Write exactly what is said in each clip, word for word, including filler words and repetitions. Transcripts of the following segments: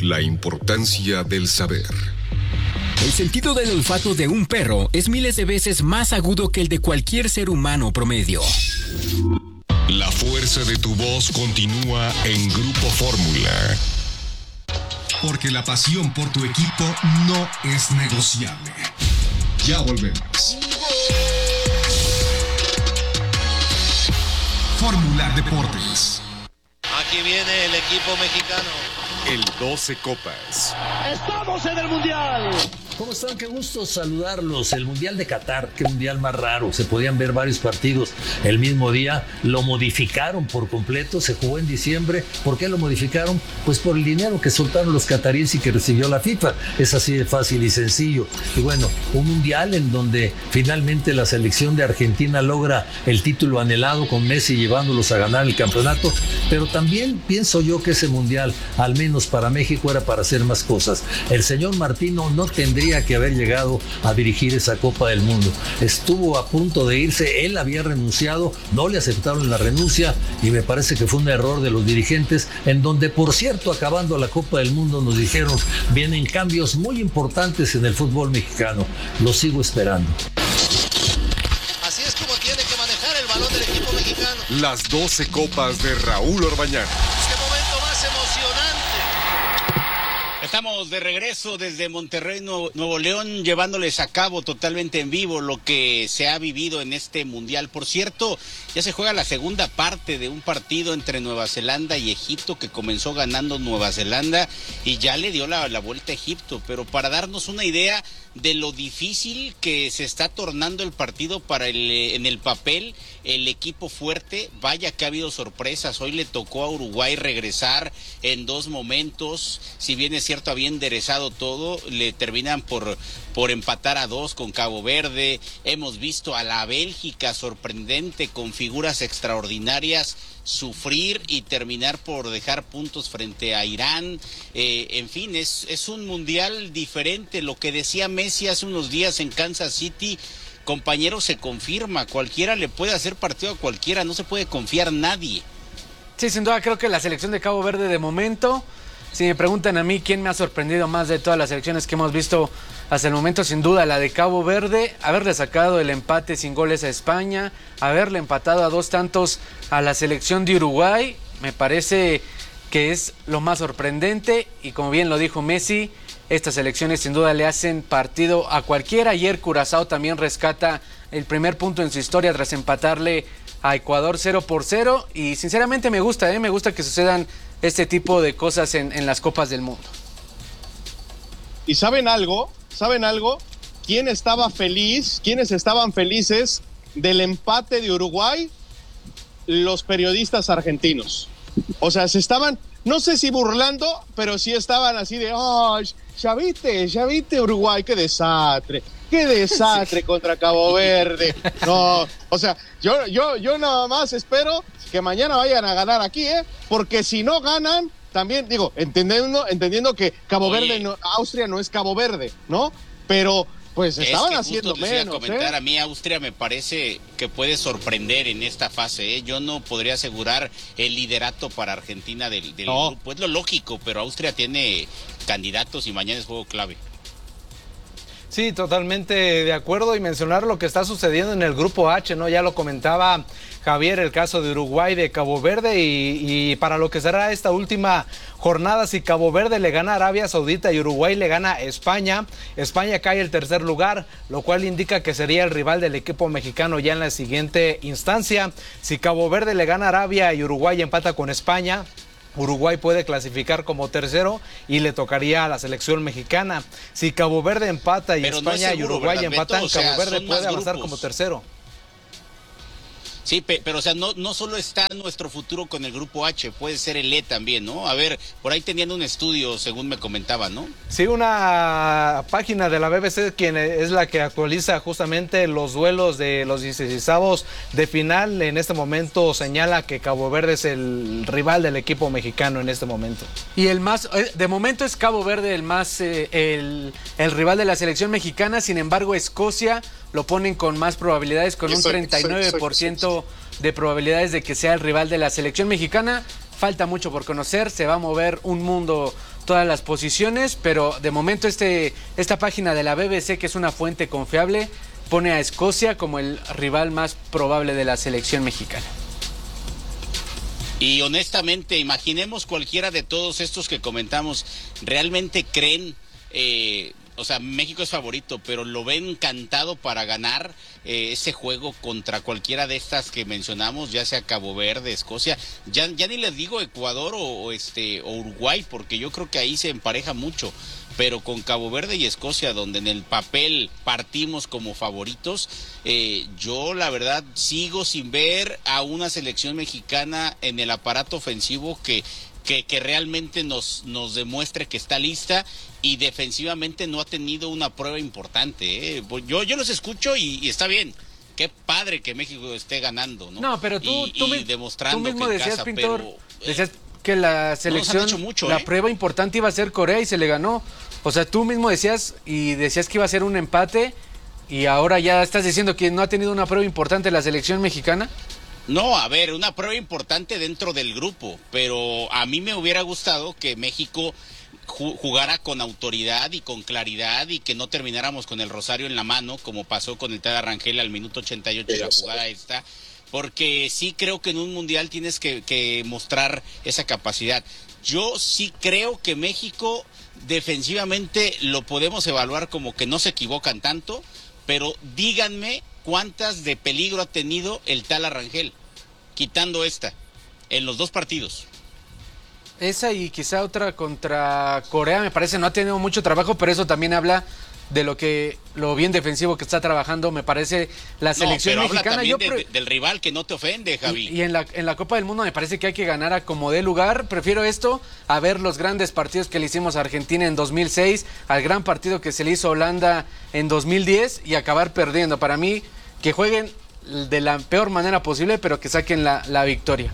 La importancia del saber. El sentido del olfato de un perro es miles de veces más agudo que el de cualquier ser humano promedio. La fuerza de tu voz continúa en Grupo Fórmula. Porque la pasión por tu equipo no es negociable. Ya volvemos. Fórmula Deportes. Aquí viene el equipo mexicano. El doce Copas. ¡Estamos en el Mundial! ¿Cómo están? Qué gusto saludarlos. El Mundial de Qatar, qué mundial más raro. Se podían ver varios partidos el mismo día. Lo modificaron por completo. Se jugó en diciembre. ¿Por qué lo modificaron? Pues por el dinero que soltaron los cataríes y que recibió la FIFA. Es así de fácil y sencillo. Y bueno, un mundial en donde finalmente la selección de Argentina logra el título anhelado con Messi llevándolos a ganar el campeonato. Pero también pienso yo que ese mundial, al menos para México, era para hacer más cosas. El señor Martino no tendría que haber llegado a dirigir esa Copa del Mundo. Estuvo a punto de irse, él había renunciado, no le aceptaron la renuncia y me parece que fue un error de los dirigentes, en donde, por cierto, acabando la Copa del Mundo nos dijeron, vienen cambios muy importantes en el fútbol mexicano. Lo sigo esperando. Así es como tiene que manejar el balón del equipo mexicano. Las doce Copas de Raúl Orbañanos. ¡Qué momento más emocionante! Estamos de regreso desde Monterrey, Nuevo León, llevándoles a cabo totalmente en vivo lo que se ha vivido en este mundial. Por cierto, ya se juega la segunda parte de un partido entre Nueva Zelanda y Egipto, que comenzó ganando Nueva Zelanda y ya le dio la, la vuelta a Egipto. Pero para darnos una idea de lo difícil que se está tornando el partido para el, en el papel, el equipo fuerte, vaya que ha habido sorpresas. Hoy le tocó a Uruguay regresar en dos momentos, si bien es cierto había enderezado todo, le terminan por, por empatar a dos con Cabo Verde. Hemos visto a la Bélgica sorprendente con figuras extraordinarias sufrir y terminar por dejar puntos frente a Irán. Eh, en fin, es, es un mundial diferente. Lo que decía Messi hace unos días en Kansas City, compañero, se confirma, cualquiera le puede hacer partido a cualquiera, no se puede confiar nadie. Sí, sin duda creo que la selección de Cabo Verde de momento, si me preguntan a mí quién me ha sorprendido más de todas las selecciones que hemos visto hasta el momento, sin duda la de Cabo Verde, haberle sacado el empate sin goles a España, haberle empatado a dos tantos a la selección de Uruguay, me parece que es lo más sorprendente y como bien lo dijo Messi, estas selecciones sin duda le hacen partido a cualquiera. Ayer Curazao también rescata el primer punto en su historia tras empatarle a Ecuador cero por cero y sinceramente me gusta, ¿eh? me gusta que sucedan este tipo de cosas en, en las Copas del Mundo. ¿Y saben algo? ¿Saben algo? ¿Quién estaba feliz? ¿Quiénes estaban felices del empate de Uruguay? Los periodistas argentinos. O sea, se estaban, no sé si burlando, pero sí estaban así de, oh, ya viste, ya viste Uruguay, qué desastre, qué desastre sí. Contra Cabo Verde. No, o sea, yo, yo, yo nada más espero que mañana vayan a ganar aquí, ¿eh? Porque si no ganan, también, digo, entendiendo, entendiendo que Cabo Oye. Verde, no, Austria no es Cabo Verde, ¿no? Pero, pues, estaban es que haciendo menos, comentar, ¿eh? A mí Austria me parece que puede sorprender en esta fase, ¿eh? Yo no podría asegurar el liderato para Argentina del, del no. grupo, es lo lógico, pero Austria tiene candidatos y mañana es juego clave. Sí, totalmente de acuerdo y mencionar lo que está sucediendo en el grupo H, ¿no? Ya lo comentaba Javier, el caso de Uruguay, de Cabo Verde y, y para lo que será esta última jornada, si Cabo Verde le gana a Arabia Saudita y Uruguay le gana a España, España cae el tercer lugar, lo cual indica que sería el rival del equipo mexicano ya en la siguiente instancia. Si Cabo Verde le gana a Arabia y Uruguay empata con España, Uruguay puede clasificar como tercero y le tocaría a la selección mexicana. Si Cabo Verde empata y Pero España no es seguro, y Uruguay ¿verdad, empatan, Beto? O sea, Cabo Verde puede avanzar grupos. como tercero. Sí, pero o sea, no, no solo está nuestro futuro con el grupo H, puede ser el E también, ¿no? A ver, por ahí tenían un estudio, según me comentaban, ¿no? Sí, una página de la B B C, quien es la que actualiza justamente los duelos de los dieciseisavos de final, en este momento señala que Cabo Verde es el rival del equipo mexicano en este momento. Y el más, de momento es Cabo Verde el más, eh, el, el rival de la selección mexicana, sin embargo Escocia lo ponen con más probabilidades, con un treinta y nueve por ciento de probabilidades de que sea el rival de la selección mexicana. falta mucho por conocer, se va a mover un mundo todas las posiciones, pero de momento este, esta página de la B B C, que es una fuente confiable, pone a Escocia como el rival más probable de la selección mexicana. Y honestamente, imaginemos cualquiera de todos estos que comentamos, ¿realmente creen, eh, o sea, México es favorito, pero lo ven cantado para ganar eh, ese juego contra cualquiera de estas que mencionamos, ya sea Cabo Verde, Escocia, ya, ya ni les digo Ecuador o, o este o Uruguay, porque yo creo que ahí se empareja mucho, pero con Cabo Verde y Escocia, donde en el papel partimos como favoritos, eh, yo la verdad sigo sin ver a una selección mexicana en el aparato ofensivo que que, que realmente nos, nos demuestre que está lista, y defensivamente no ha tenido una prueba importante, ¿eh? Yo, yo los escucho y, y está bien. Qué padre que México esté ganando, ¿no? No, pero tú, y, tú, y mi, demostrando tú mismo que decías, casa, Pintor, pero, eh, decías que la selección, no mucho, la ¿eh? prueba importante iba a ser Corea y se le ganó. O sea, tú mismo decías y decías que iba a ser un empate, y ahora ya estás diciendo que no ha tenido una prueba importante la selección mexicana. No, a ver, una prueba importante dentro del grupo, pero a mí me hubiera gustado que México jugara con autoridad y con claridad, y que no termináramos con el rosario en la mano, como pasó con el Tala Rangel al minuto ochenta y ocho de la jugada esta, porque sí creo que en un mundial tienes que, que mostrar esa capacidad. Yo sí creo que México defensivamente lo podemos evaluar como que no se equivocan tanto, pero díganme cuántas de peligro ha tenido el Tala Rangel, quitando esta, en los dos partidos. Esa y quizá otra contra Corea, me parece, no ha tenido mucho trabajo, pero eso también habla de lo que lo bien defensivo que está trabajando, me parece, la selección no, pero mexicana. Habla Yo también pre... de, del rival que no te ofende, Javi. Y, y en la en la Copa del Mundo me parece que hay que ganar a como dé lugar. Prefiero esto a ver los grandes partidos que le hicimos a Argentina en dos mil seis, al gran partido que se le hizo a Holanda en dos mil diez y acabar perdiendo. Para mí, que jueguen de la peor manera posible, pero que saquen la, la victoria.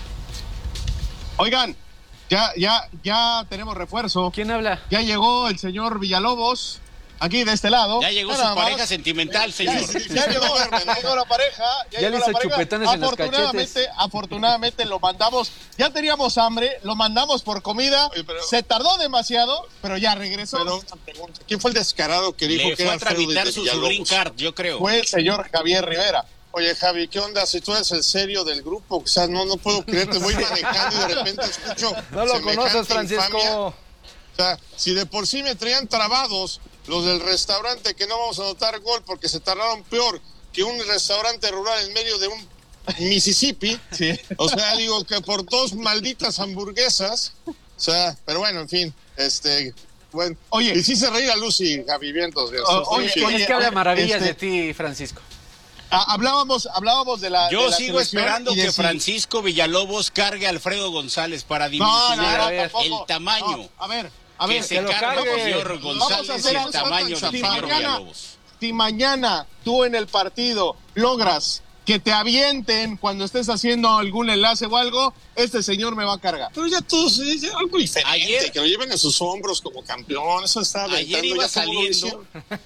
Oigan, ya, ya, ya tenemos refuerzo. ¿Quién habla? Ya llegó el señor Villalobos, aquí de este lado. Ya llegó Nada su más. pareja sentimental, señor. Ya, ya llegó, ya llegó la pareja. Ya, Ya llegó le la hizo pareja. chupetones en los Afortunadamente, cachetes. afortunadamente lo mandamos. Ya teníamos hambre, lo mandamos por comida. Oye, pero- Se tardó demasiado, pero ya regresó. Pero una pregunta, ¿quién fue el descarado que dijo Le que fue era a Alfredo tramitar de su, su Villalobos? green card, yo creo. Fue el señor Javier Rivera. Oye, Javi, ¿qué onda? Si tú eres el serio del grupo, o sea, no, no puedo creerte, voy manejando y de repente escucho No lo semejante conoces, Francisco. infamia. O sea, si de por sí me traían trabados los del restaurante que no vamos a anotar gol porque se tardaron peor que un restaurante rural en medio de un Mississippi, Sí. o sea, digo que por dos malditas hamburguesas, o sea, pero bueno, en fin, este, bueno, Oye. y sí se reía Lucy, Javi, vientos, Oh, oye, sí, es oye, que habla oye, maravillas este- de ti, Francisco. Ah, hablábamos, hablábamos de la. Yo de la sigo selección esperando y de que si- Francisco Villalobos cargue a Alfredo González para No, no, dimensionar no, el tampoco. tamaño. No, a ver, a que ver. se que lo cargue cargue. el señor Vamos a González hacer y el algo tamaño tan del si señor mañana, Villalobos. si mañana tú en el partido logras que te avienten cuando estés haciendo algún enlace o algo, este señor me va a cargar. Pero ya todos, eh, ya algo diferente, Ayer- que lo lleven en sus hombros como campeón, eso está Ayer aventando, iba ya todo lo saliendo. hicieron.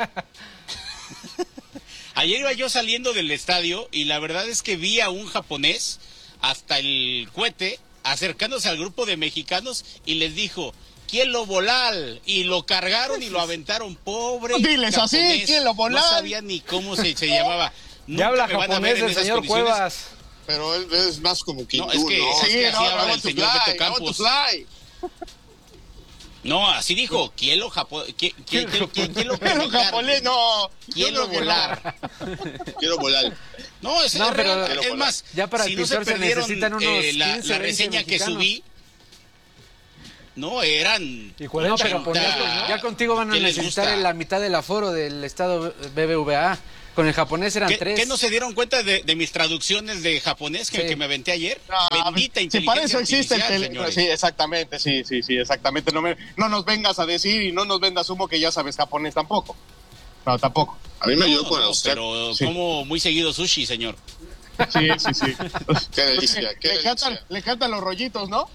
Ayer iba yo saliendo del estadio y la verdad es que vi a un japonés hasta el cohete acercándose al grupo de mexicanos y les dijo: ¿quién lo volal? Y lo cargaron y lo aventaron, pobre. Diles así, japonés. ¿quién lo volal? No sabía ni cómo se, se llamaba. Ya habla Nunca me van a ver japonés en el esas señor condiciones. Cuevas. Pero él es más como que No, hindú, es que- ¿no? es que así no, habla I want el to señor fly, Beto I want to Campos. fly. No, así dijo: ¿quién lo japo ¿Quién, quién, quién, quién, quién lo Pero japonés, no. ¿Quién yo lo creo que no. volar? Quiero volar. No, es, No, es pero- real. Es más, Ya para si no el se Pintor se perdieron necesitan unos eh, la, quince, la veinte reseña que mexicanos. subí, no, eran Y cuarenta No, pero japoneses, ya, ¿no? ya contigo van a ¿Qué les necesitar gusta? la mitad del aforo del estado B B V A. Con el japonés eran ¿Qué, tres. qué no se dieron cuenta de, de mis traducciones de japonés que, Sí. que me aventé ayer? No, Bendita si inteligencia para eso existe el artificial, tele... señores. Sí, exactamente, sí, sí, sí, exactamente. No, me- no nos vengas a decir y no nos vendas humo que ya sabes japonés tampoco. No, tampoco. A mí me ayudó No, con no, usted. pero Sí. como muy seguido sushi, señor. Sí, sí, sí. Qué delicia, qué le, cantan, delicia. le cantan los rollitos, ¿no?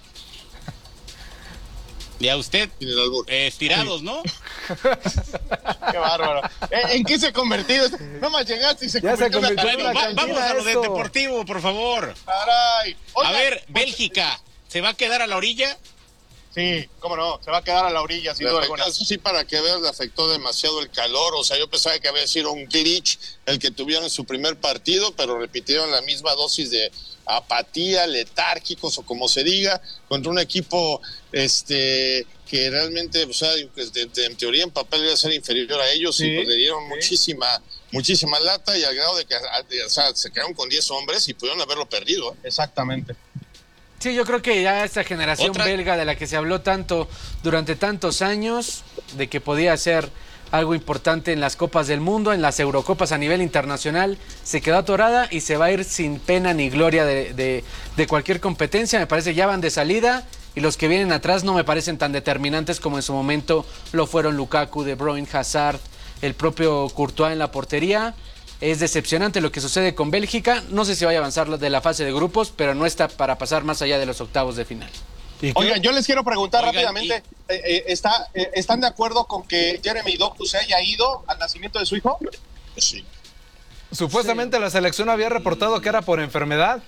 Y a usted, Sin el albur. eh, estirados, ¿no? Qué bárbaro. ¿En, en qué se ha convertido? No más llegaste y se Ya se convirtió en una convirtió en Bueno, una va- cantina vamos a lo de esto. deportivo, por favor. caray. A Oigan, ver, Bélgica. ¿Se va a quedar a la orilla? Sí, cómo no, se va a quedar a la orilla, sin duda alguna. Eso sí, para que veas, le afectó demasiado el calor. O sea, yo pensaba que había sido un glitch el que tuvieron en su primer partido, pero repitieron la misma dosis de apatía, letárgicos o como se diga, contra un equipo este que realmente, o sea, de, de, en teoría en papel iba a ser inferior a ellos, sí, y pues le dieron sí. muchísima muchísima lata, y al grado de que, o sea, se quedaron con diez hombres y pudieron haberlo perdido. Exactamente. Sí, yo creo que ya esta generación ¿Otra? belga de la que se habló tanto durante tantos años, de que podía ser algo importante en las Copas del Mundo, en las Eurocopas a nivel internacional, se quedó atorada y se va a ir sin pena ni gloria de, de, de cualquier competencia. Me parece ya van de salida, y los que vienen atrás no me parecen tan determinantes como en su momento lo fueron Lukaku, De Bruyne, Hazard, el propio Courtois en la portería. Es decepcionante lo que sucede con Bélgica. No sé si vaya a avanzar de la fase de grupos, pero no está para pasar más allá de los octavos de final. Oigan, yo les quiero preguntar Oigan, rápidamente, y... eh, eh, ¿está, eh, ¿están de acuerdo con que Jeremy Doku se haya ido al nacimiento de su hijo? Sí. Supuestamente sí. La selección había reportado que era por enfermedad.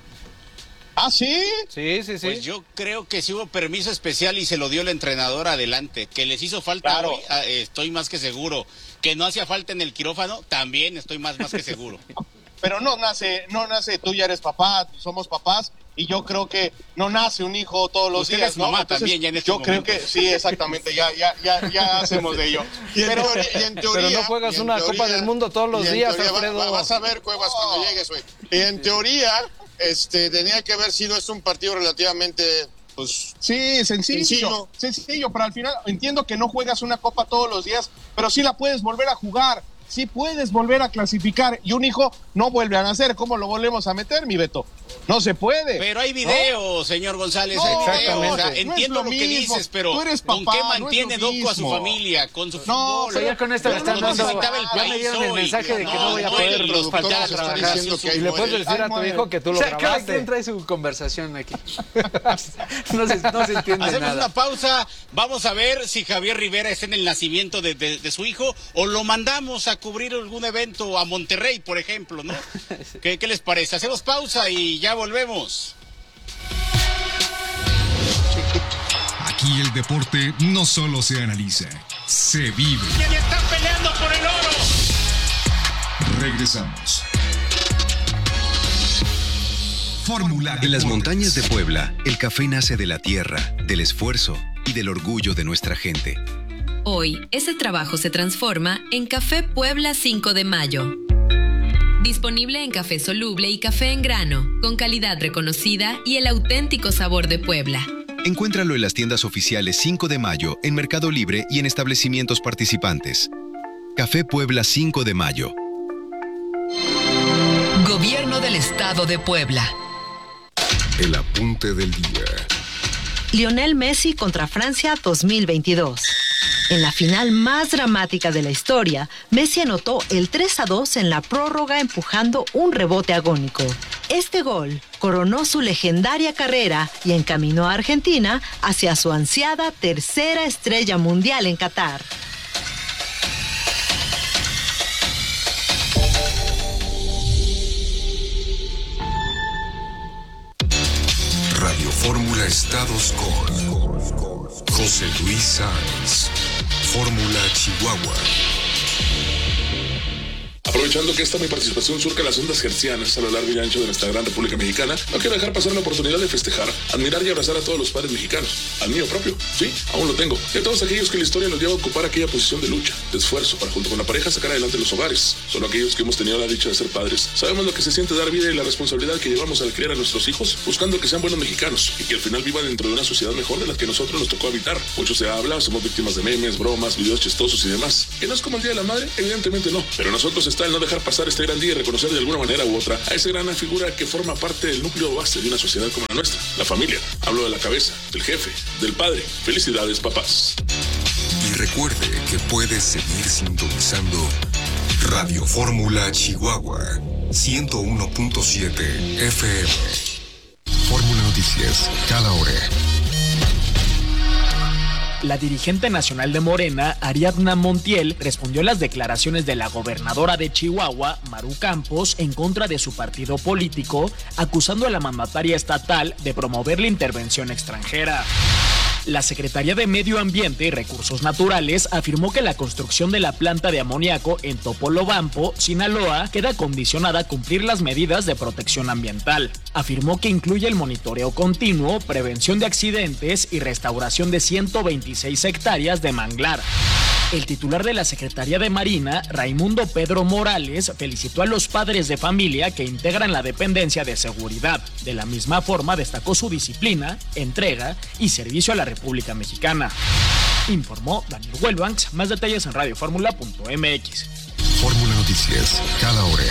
¿Ah, sí? Sí, sí, sí. Pues yo creo que sí hubo permiso especial y se lo dio el entrenador adelante. Que les hizo falta claro. hoy, estoy más que seguro. Que no hacía falta en el quirófano, también estoy más, más que seguro. Pero no nace, no nace, tú ya eres papá, somos papás, y yo creo que no nace un hijo todos los Usted días, es ¿no? mamá Entonces, también ya en este yo momento. creo que sí, exactamente, ya, ya, ya, ya hacemos de ello. Y en, Pero, teoría, y en teoría, pero no juegas y en una teoría, Copa del Mundo todos los y en días, teoría, Alfredo. Va, vas a ver, Cuevas, oh. cuando llegues, güey. Y en teoría, este, tenía que haber sido esto un partido relativamente... Pues, sí, sencillo, sencillo, sencillo, pero al final entiendo que no juegas una copa todos los días, pero sí la puedes volver a jugar, sí puedes volver a clasificar, y un hijo no vuelve a nacer. ¿Cómo lo volvemos a meter, mi Beto? No se puede. Pero hay video, ¿no? Señor González, no, hay video. O sea, no entiendo es lo, lo que mismo. dices, pero Tú eres papá, ¿con qué mantiene no Doku a su familia? Con su no, fútbol. Pero ya con esto me están no dando, necesitaba el ya país me dieron el hoy. mensaje de que no, no voy a no, poder los faltar a doctores están trabajar. diciendo que Y le puedes decir a tu hijo que tú lo O sea, cada grabaste. quien trae su conversación aquí. no, se, no se entiende Hacemos nada. una pausa, vamos a ver si Javier Rivera está en el nacimiento de, de, de su hijo, o lo mandamos a cubrir algún evento a Monterrey, por ejemplo, ¿no? ¿Qué, qué les parece? Hacemos pausa y ya volvemos. Aquí el deporte no solo se analiza, se vive. ¡Y están peleando por el oro! Regresamos. Fórmula En las montañas de Puebla, el café nace de la tierra, del esfuerzo y del orgullo de nuestra gente. Hoy, ese trabajo se transforma en Café Puebla cinco de mayo. Disponible en café soluble y café en grano, con calidad reconocida y el auténtico sabor de Puebla. Encuéntralo en las tiendas oficiales cinco de mayo, en Mercado Libre y en establecimientos participantes. Café Puebla cinco de mayo. Gobierno del Estado de Puebla. El apunte del día. Lionel Messi contra Francia dos mil veintidós. En la final más dramática de la historia, Messi anotó el tres a dos en la prórroga empujando un rebote agónico. Este gol coronó su legendaria carrera y encaminó a Argentina hacia su ansiada tercera estrella mundial en Qatar. Radio Fórmula Estados con José Luis Sáenz. Fórmula Chihuahua. Aprovechando que esta mi participación surca las ondas hercianas a lo largo y ancho de nuestra gran República Mexicana, no quiero dejar pasar la oportunidad de festejar, admirar y abrazar a todos los padres mexicanos, al mío propio, sí, aún lo tengo, y a todos aquellos que la historia los lleva a ocupar aquella posición de lucha, de esfuerzo para junto con la pareja sacar adelante los hogares. Solo aquellos que hemos tenido la dicha de ser padres sabemos lo que se siente dar vida y la responsabilidad que llevamos al criar a nuestros hijos, buscando que sean buenos mexicanos y que al final vivan dentro de una sociedad mejor de la que nosotros nos tocó habitar. Mucho se habla, somos víctimas de memes, bromas, videos chistosos y demás. ¿Que no es como el Día de la Madre? Evidentemente no, pero nosotros está el no dejar pasar este gran día y reconocer de alguna manera u otra a esa gran figura que forma parte del núcleo base de una sociedad como la nuestra, la familia. Hablo de la cabeza, del jefe, del padre. Felicidades, papás. Y recuerde que puedes seguir sintonizando Radio Fórmula Chihuahua ciento uno punto siete F M. Fórmula Noticias, cada hora. La dirigente nacional de Morena, Ariadna Montiel, respondió a las declaraciones de la gobernadora de Chihuahua, Maru Campos, en contra de su partido político, acusando a la mandataria estatal de promover la intervención extranjera. La Secretaría de Medio Ambiente y Recursos Naturales afirmó que la construcción de la planta de amoníaco en Topolobampo, Sinaloa, queda condicionada a cumplir las medidas de protección ambiental. Afirmó que incluye el monitoreo continuo, prevención de accidentes y restauración de ciento veintiséis hectáreas de manglar. El titular de la Secretaría de Marina, Raimundo Pedro Morales, felicitó a los padres de familia que integran la dependencia de seguridad. De la misma forma, destacó su disciplina, entrega y servicio a la República Mexicana. Informó Daniel Huelbanks. Más detalles en radio fórmula punto m x. Fórmula Noticias, cada hora.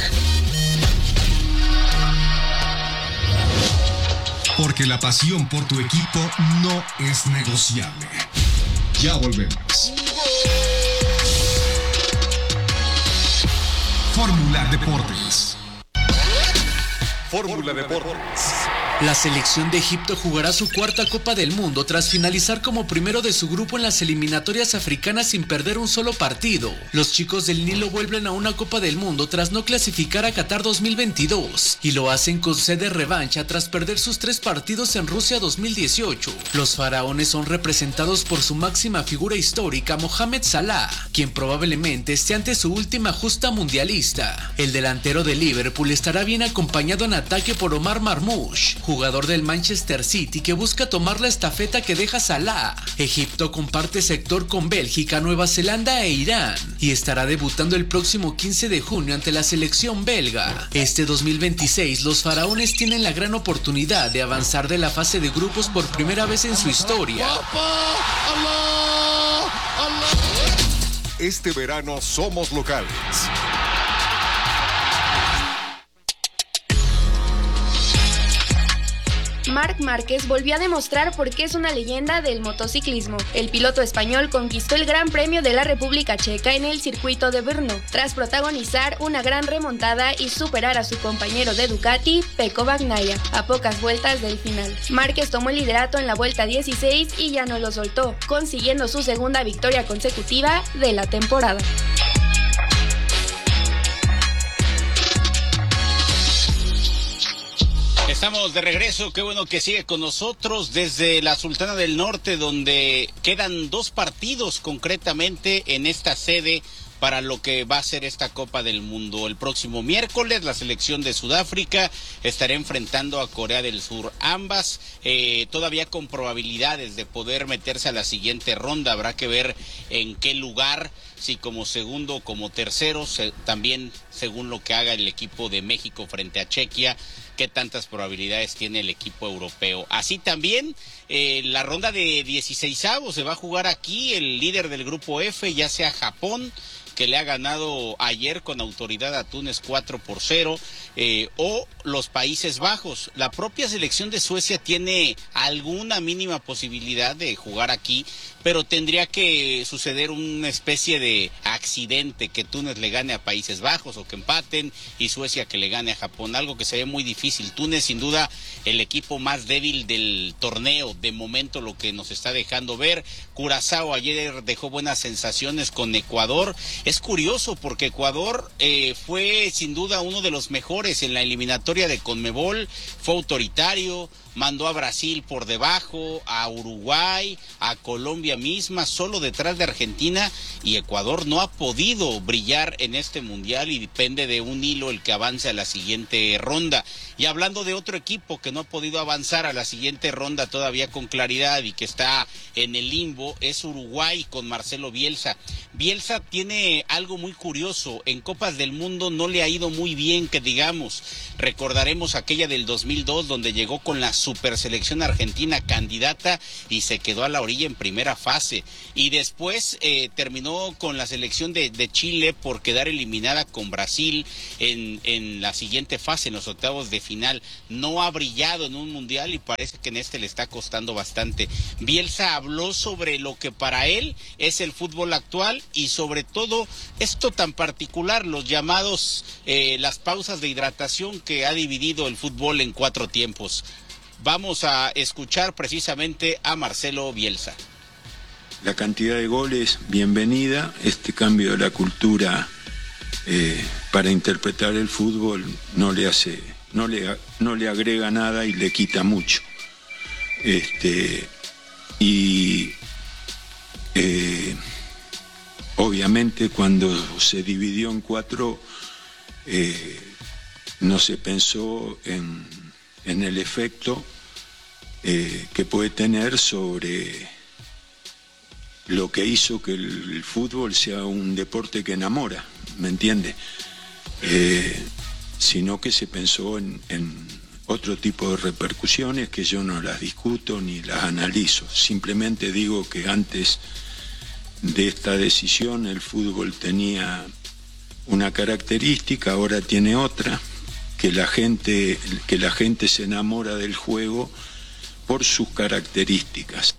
Porque la pasión por tu equipo no es negociable. Ya volvemos. Fórmula Deportes. Fórmula Deportes. La selección de Egipto jugará su cuarta Copa del Mundo tras finalizar como primero de su grupo en las eliminatorias africanas sin perder un solo partido. Los chicos del Nilo vuelven a una Copa del Mundo tras no clasificar a Qatar dos mil veintidós y lo hacen con sed de revancha tras perder sus tres partidos en Rusia dos mil dieciocho. Los faraones son representados por su máxima figura histórica, Mohamed Salah, quien probablemente esté ante su última justa mundialista. El delantero de Liverpool estará bien acompañado en ataque por Omar Marmoush, jugador del Manchester City que busca tomar la estafeta que deja Salah. Egipto comparte sector con Bélgica, Nueva Zelanda e Irán y estará debutando el próximo quince de junio ante la selección belga. Este dos mil veintiséis los faraones tienen la gran oportunidad de avanzar de la fase de grupos por primera vez en su historia. Este verano somos locales. Marc Márquez volvió a demostrar por qué es una leyenda del motociclismo. El piloto español conquistó el Gran Premio de la República Checa en el circuito de Brno, tras protagonizar una gran remontada y superar a su compañero de Ducati, Pecco Bagnaia, a pocas vueltas del final. Márquez tomó el liderato en la vuelta dieciséis y ya no lo soltó, consiguiendo su segunda victoria consecutiva de la temporada. Estamos de regreso, qué bueno que sigue con nosotros desde la Sultana del Norte, donde quedan dos partidos concretamente en esta sede para lo que va a ser esta Copa del Mundo. El próximo miércoles la selección de Sudáfrica estará enfrentando a Corea del Sur. Ambas eh, todavía con probabilidades de poder meterse a la siguiente ronda. Habrá que ver en qué lugar, si como segundo o como tercero, se, también según lo que haga el equipo de México frente a Chequia, qué tantas probabilidades tiene el equipo europeo. Así también eh, la ronda de dieciseisavos se va a jugar aquí. El líder del grupo F, ya sea Japón, que le ha ganado ayer con autoridad a Túnez cuatro por cero, eh, o los Países Bajos. La propia selección de Suecia tiene alguna mínima posibilidad de jugar aquí, pero tendría que suceder una especie de accidente, que Túnez le gane a Países Bajos o que empaten y Suecia que le gane a Japón, algo que se ve muy difícil. Túnez sin duda el equipo más débil del torneo, de momento lo que nos está dejando ver. Curazao ayer dejó buenas sensaciones con Ecuador. Es curioso porque Ecuador eh, fue sin duda uno de los mejores en la eliminatoria de Conmebol, fue autoritario, mandó a Brasil por debajo, a Uruguay, a Colombia misma, solo detrás de Argentina, y Ecuador no ha podido brillar en este mundial y depende de un hilo el que avance a la siguiente ronda. Y hablando de otro equipo que no ha podido avanzar a la siguiente ronda todavía con claridad y que está en el limbo, es Uruguay con Marcelo Bielsa. Bielsa tiene algo muy curioso, en Copas del Mundo no le ha ido muy bien, que digamos. Recordaremos aquella del dos mil dos donde llegó con la superselección argentina candidata y se quedó a la orilla en primera fase, y después eh, terminó con la selección de, de Chile por quedar eliminada con Brasil en, en la siguiente fase, en los octavos de final. No ha brillado en un mundial y parece que en este le está costando bastante. Bielsa habló sobre lo que para él es el fútbol actual y sobre todo esto tan particular, los llamados eh, las pausas de hidratación que ha dividido el fútbol en cuatro tiempos. Vamos a escuchar precisamente a Marcelo Bielsa. la cantidad de goles, bienvenida. Este cambio de la cultura eh, para interpretar el fútbol no le hace, no le, no le agrega nada y le quita mucho. Este, y eh, obviamente cuando se dividió en cuatro, eh, no se pensó en, en el efecto eh, que puede tener sobre lo que hizo que el, el fútbol sea un deporte que enamora, ¿me entiende? Eh, sino que se pensó en, en otro tipo de repercusiones que yo no las discuto ni las analizo. Simplemente digo que antes de esta decisión el fútbol tenía una característica, ahora tiene otra, que la gente, que la gente se enamora del juego por sus características.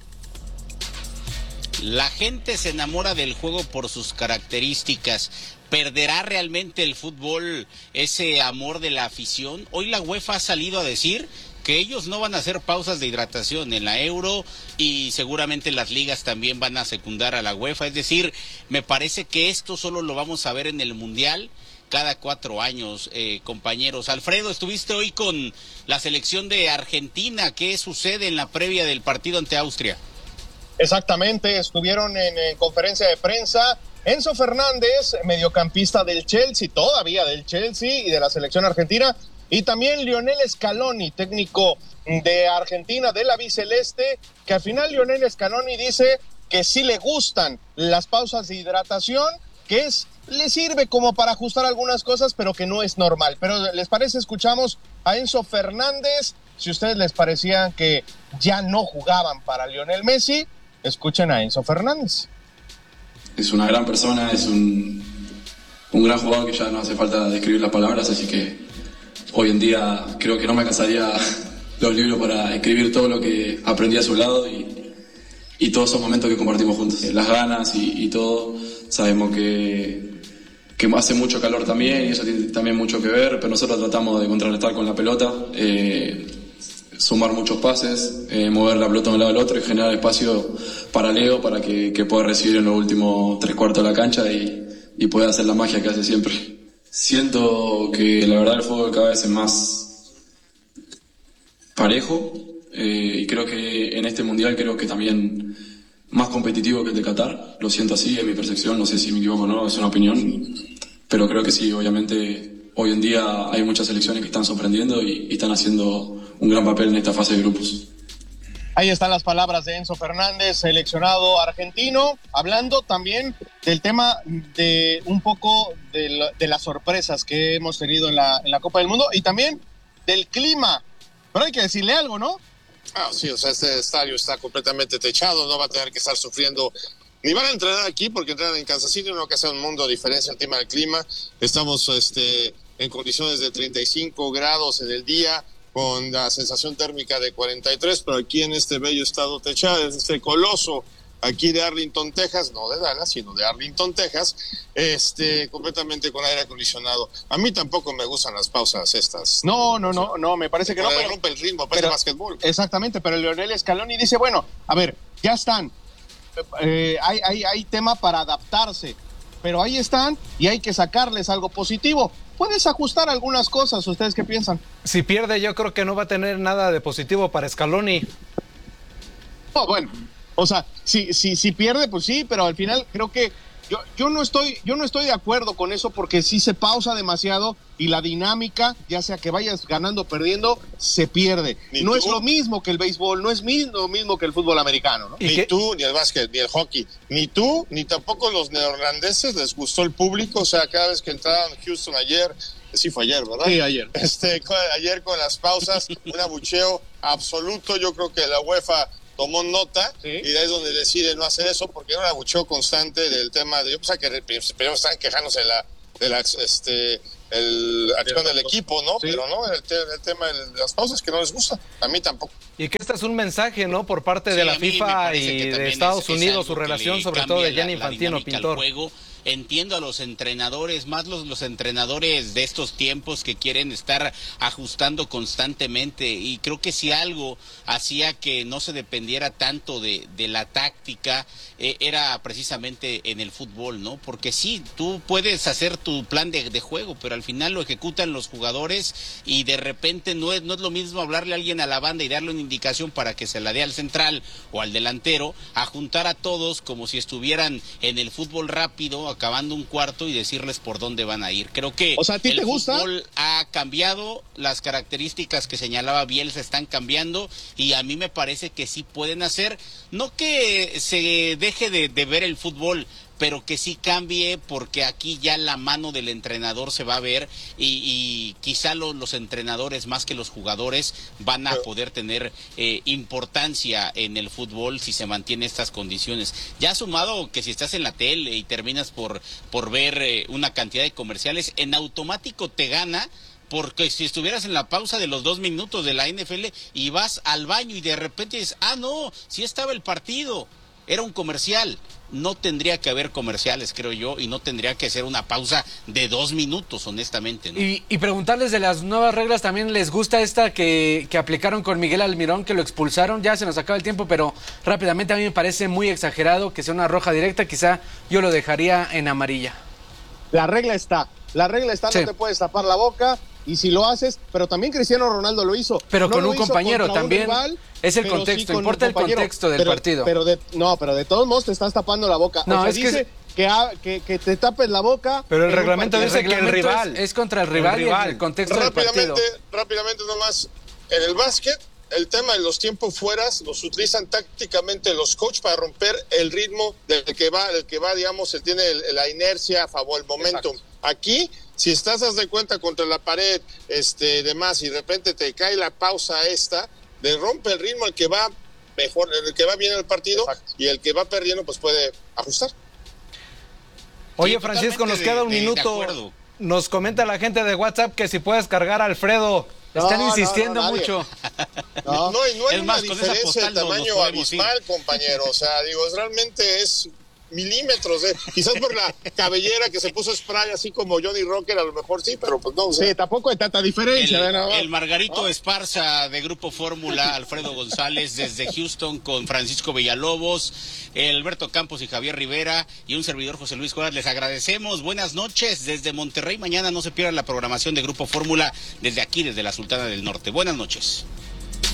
La gente se enamora del juego por sus características. ¿Perderá realmente el fútbol ese amor de la afición? Hoy la UEFA ha salido a decir que ellos no van a hacer pausas de hidratación en la Euro y seguramente las ligas también van a secundar a la UEFA. Es decir, me parece que esto solo lo vamos a ver en el Mundial cada cuatro años, eh, compañeros. Alfredo, estuviste hoy con la selección de Argentina. ¿Qué sucede en la previa del partido ante Austria? Exactamente, estuvieron en, en conferencia de prensa Enzo Fernández, mediocampista del Chelsea, todavía del Chelsea y de la selección argentina, y también Lionel Scaloni, técnico de Argentina, de la biceleste, que al final Lionel Scaloni dice que sí le gustan las pausas de hidratación, que es le sirve como para ajustar algunas cosas, pero que no es normal. Pero ¿les parece? Escuchamos a Enzo Fernández. Si a ustedes les parecía que ya no jugaban para Lionel Messi, escuchen a Enzo Fernández. Es una gran persona, es un, un gran jugador que ya no hace falta describir las palabras, así que hoy en día creo que no me cansaría los libros para escribir todo lo que aprendí a su lado y, y todos esos momentos que compartimos juntos. Las ganas y, y todo, sabemos que, que hace mucho calor también y eso tiene también mucho que ver, pero nosotros tratamos de contrarrestar con la pelota, eh, sumar muchos pases, eh, mover la pelota de un lado al otro y generar espacio para Leo para que, que pueda recibir en los últimos tres cuartos de la cancha y, y pueda hacer la magia que hace siempre. Siento que la verdad el fútbol cada vez es más parejo eh, y creo que en este mundial creo que también más competitivo que el de Qatar. Lo siento así, es mi percepción, no sé si me equivoco o no, es una opinión, pero creo que sí, obviamente hoy en día hay muchas selecciones que están sorprendiendo y, y están haciendo un gran papel en esta fase de grupos. Ahí están las palabras de Enzo Fernández, seleccionado argentino, hablando también del tema de un poco de, la, de las sorpresas que hemos tenido en la, en la Copa del Mundo y también del clima. Pero hay que decirle algo, ¿no? Ah, sí, o sea, este estadio está completamente techado, no va a tener que estar sufriendo, ni van a entrenar aquí porque entrenan en Kansas City, no que sea un mundo de diferencia el tema del clima. Estamos este, en condiciones de treinta y cinco grados en el día, con la sensación térmica de cuarenta y tres, pero aquí en este bello estado techado, este coloso aquí de Arlington, Texas, no de Dallas, sino de Arlington, Texas, este, completamente con aire acondicionado. A mí tampoco me gustan las pausas estas. No, no, no, no, me parece que no. Pero rompe el ritmo, parece básquetbol. Exactamente, pero Lionel Scaloni dice, bueno, a ver, ya están, eh, hay, hay, hay tema para adaptarse, pero ahí están y hay que sacarles algo positivo. Puedes ajustar algunas cosas, ¿ustedes qué piensan? Si pierde, yo creo que no va a tener nada de positivo para Scaloni. No, bueno, o sea, si, si, si pierde, pues sí, pero al final creo que yo, yo no estoy, yo no estoy de acuerdo con eso porque sí se pausa demasiado y la dinámica, ya sea que vayas ganando o perdiendo, se pierde. No tú? Es lo mismo que el béisbol, no es lo mismo que el fútbol americano, ¿no? Ni tú, ni el básquet, ni el hockey, ni tú, ni tampoco los neerlandeses les gustó el público, o sea, cada vez que entraron Houston ayer, sí fue ayer, ¿verdad? Sí, ayer. Este, ayer con las pausas, un abucheo absoluto, yo creo que la UEFA tomó nota, ¿sí? Y de ahí es donde decide no hacer eso, porque era un abucheo constante del tema de, yo pensaba que primero estaban quejándose de la, de la este, el acción del equipo, ¿no? Sí. Pero no, el, te, el tema de las pausas que no les gusta, a mí tampoco. Y que este es un mensaje, ¿no? Por parte sí, de la FIFA y de Estados Unidos, su relación, sobre todo de Gianni Infantino, Pintor. Juego, entiendo a los entrenadores, más los, los entrenadores de estos tiempos que quieren estar ajustando constantemente, y creo que si algo hacía que no se dependiera tanto de, de la táctica, eh, era precisamente en el fútbol, ¿no? Porque sí, tú puedes hacer tu plan de, de juego, pero al final lo ejecutan los jugadores, y de repente no es, no es lo mismo hablarle a alguien a la banda y darle una indicación para que se la dé al central o al delantero, a juntar a todos como si estuvieran en el fútbol rápido, acabando un cuarto, y decirles por dónde van a ir. Creo que o sea, ¿a ti el te gusta? fútbol ha cambiado, las características que señalaba Bielsa están cambiando, y a mí me parece que sí pueden hacer, no que se deje de, de ver el fútbol, pero que sí cambie, porque aquí ya la mano del entrenador se va a ver, y, y quizá lo, los entrenadores más que los jugadores van a poder tener eh, importancia en el fútbol si se mantiene estas condiciones. Ya sumado que si estás en la tele y terminas por, por ver eh, una cantidad de comerciales, en automático te gana, porque si estuvieras en la pausa de los dos minutos de la N F L y vas al baño y de repente dices, ah no, sí estaba el partido, era un comercial. No tendría que haber comerciales, creo yo, y no tendría que ser una pausa de dos minutos, honestamente, ¿no? Y, y preguntarles de las nuevas reglas, ¿también les gusta esta que, que aplicaron con Miguel Almirón, que lo expulsaron? Ya se nos acaba el tiempo, pero rápidamente a mí me parece muy exagerado que sea una roja directa, quizá yo lo dejaría en amarilla. La regla está, la regla está, sí. No te puedes tapar la boca, y si lo haces, pero también Cristiano Ronaldo lo hizo. Pero no con un compañero también, un rival, es el contexto, sí, importa el contexto del pero, partido. Pero de, no, pero de todos modos te estás tapando la boca. No, o sea, es dice que, que, ha, que, que te tapes la boca. Pero el reglamento dice el que el rival. Es, es contra el rival, el rival. Y el contexto rápidamente, del partido. Rápidamente nomás, en el básquet, el tema de los tiempos fueras los utilizan tácticamente los coaches para romper el ritmo del que va, del que va, digamos, él tiene el, la inercia a favor, el momentum. Exacto. Aquí, si estás, haz de cuenta, contra la pared, este, demás, y de repente te cae la pausa esta, de rompe el ritmo el que va mejor, el que va bien el partido. Exacto. Y el que va perdiendo, pues puede ajustar. Oye, sí, Francisco, nos queda un de, minuto. De nos comenta la gente de WhatsApp que si puedes cargar a Alfredo. No, Están insistiendo no, no, mucho. No, no, y no hay es una más, diferencia de tamaño abismal, ir. compañero. O sea, digo, es, realmente es milímetros. Eh. Quizás por la cabellera que se puso spray así como Johnny Rocker, a lo mejor sí, pero pues no. O sea, sí, tampoco hay tanta diferencia. El, ¿no? el Margarito ¿no? Esparza de Grupo Fórmula, Alfredo González desde Houston con Francisco Villalobos, Alberto Campos y Javier Rivera y un servidor José Luis Cuadras. Les agradecemos. Buenas noches desde Monterrey. Mañana no se pierdan la programación de Grupo Fórmula desde aquí, desde la Sultana del Norte. Buenas noches.